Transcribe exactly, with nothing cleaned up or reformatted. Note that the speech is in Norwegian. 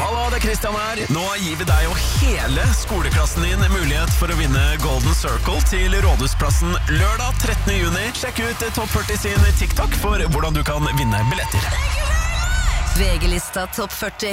Hallo, det er Kristian her. Nå gir vi deg og hele skoleklassen din mulighet for å vinne Golden Circle til Rådhusplassen lørdag trettende juni. Sjekk ut Topp førti sin TikTok for hvordan du kan vinne billetter. V G-lista Topp førti